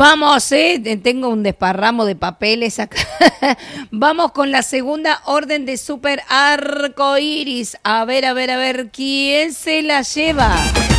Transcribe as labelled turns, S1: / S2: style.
S1: Vamos, tengo un desparramo de papeles acá. Vamos con la segunda orden de Super Arcoiris. A ver, ¿quién se la lleva?